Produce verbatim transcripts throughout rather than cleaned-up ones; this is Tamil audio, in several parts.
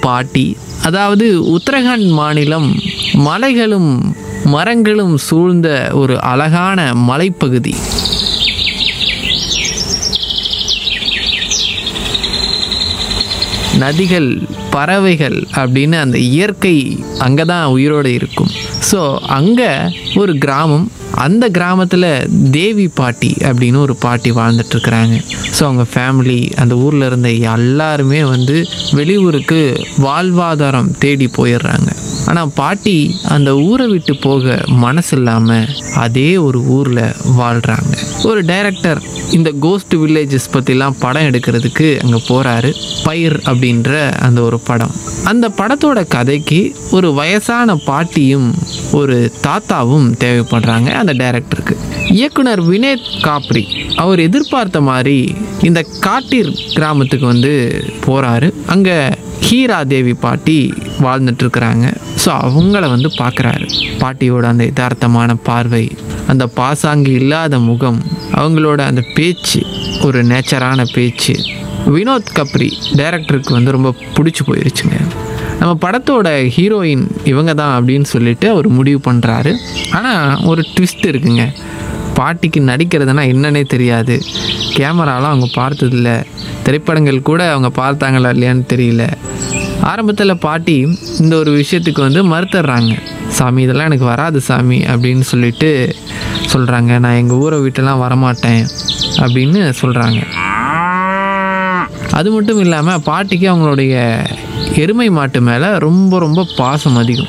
பாட்டி. அதாவது உத்தரகாண்ட் மாநிலம் மலைகளும் மரங்களும் சூழ்ந்த ஒரு அழகான மலைப்பகுதி. நதிகள், பறவைகள் அப்படின்னு அந்த இயற்கை அங்கே தான் உயிரோடு இருக்கும். ஸோ அங்கே ஒரு கிராமம், அந்த கிராமத்தில் தேவி பாட்டி அப்படின்னு ஒரு பாட்டி வாழ்ந்துட்டுருக்குறாங்க. ஸோ அவங்க ஃபேமிலி, அந்த ஊரில் இருந்த எல்லாருமே வந்து வெளியூருக்கு வாழ்வாதாரம் தேடி போயிடுறாங்க. ஆனால் பாட்டி அந்த ஊரை விட்டு போக மனசு இல்லாமல் அதே ஒரு ஊரில் வாழ்கிறாங்க. ஒரு டைரக்டர் இந்த கோஸ்ட் வில்லேஜஸ் பற்றிலாம் படம் எடுக்கிறதுக்கு அங்கே போகிறாரு. பயிர் அப்படின்ற அந்த ஒரு படம். அந்த படத்தோட கதைக்கு ஒரு வயசான பாட்டியும் ஒரு தாத்தாவும் தேவைப்படுறாங்க அந்த டைரக்டருக்கு. இயக்குனர் வினோத் காப்ரி அவர் எதிர்பார்த்த மாதிரி இந்த காட்டீர் கிராமத்துக்கு வந்து போகிறாரு. அங்கே ஹீரா தேவி பாட்டி வாழ்ந்துட்டுருக்குறாங்க. ஸோ அவங்கள வந்து பார்க்குறாரு. பாட்டியோட அந்த யதார்த்தமான பார்வை, அந்த பாசாங்கு இல்லாத முகம், அவங்களோட அந்த பேச்சு, ஒரு நேச்சரான பேச்சு வினோத் கப்ரி டைரக்டருக்கு வந்து ரொம்ப பிடிச்சி போயிருச்சுங்க. நம்ம படத்தோட ஹீரோயின் இவங்க தான் அப்படின்னு சொல்லிட்டு அவர் முடிவு பண்ணுறாரு. ஆனால் ஒரு ட்விஸ்ட் இருக்குங்க. பாட்டிக்கு நடிக்கிறதுனா என்னன்னே தெரியாது. கேமராலாம் அவங்க பார்த்ததில்ல, திரைப்படங்கள் கூட அவங்க பார்த்தாங்களா இல்லையான்னு தெரியல. ஆரம்பத்தில் பாட்டி இந்த ஒரு விஷயத்துக்கு வந்து மறுத்துடுறாங்க. சாமி, இதெல்லாம் எனக்கு வராது சாமி அப்படின்னு சொல்லிட்டு சொல்கிறாங்க. நான் எங்கள் ஊரை விட்டுலாம் வரமாட்டேன் அப்படின்னு சொல்கிறாங்க. அது மட்டும் இல்லாமல் பாட்டிக்கு அவங்களுடைய எருமை மாட்டு மேலே ரொம்ப ரொம்ப பாசம் அதிகம்.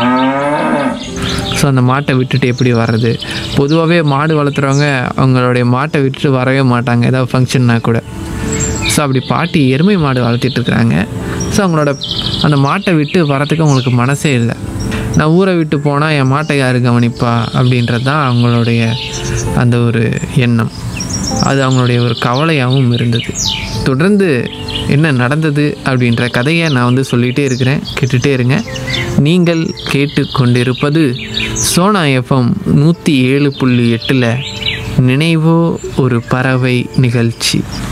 ஸோ அந்த மாட்டை விட்டுட்டு எப்படி வர்றது? பொதுவாகவே மாடு வளர்த்துறவங்க அவங்களுடைய மாட்டை விட்டுட்டு வரவே மாட்டாங்க, ஏதாவது ஃபங்க்ஷன்னா கூட. ஸோ அப்படி பாட்டி எருமை மாடு வளர்த்திட்ருக்குறாங்க. ஸோ அவங்களோட அந்த மாட்டை விட்டு வரத்துக்கு அவங்களுக்கு மனசே இல்லை. நான் ஊரை விட்டு போனால் என் மாட்டை யார் கவனிப்பா அப்படின்றது தான் அவங்களுடைய அந்த ஒரு எண்ணம். அது அவங்களுடைய ஒரு கவலையாகவும் இருந்தது. தொடர்ந்து என்ன நடந்தது அப்படின்ற கதையை நான் வந்து சொல்லிகிட்டே இருக்கிறேன், கேட்டுகிட்டே இருங்க. நீங்கள் கேட்டு கொண்டிருப்பது சோனா எஃப்எம் நூற்றி ஏழு புள்ளி எட்டில் நினைவோ ஒரு பறவை நிகழ்ச்சி.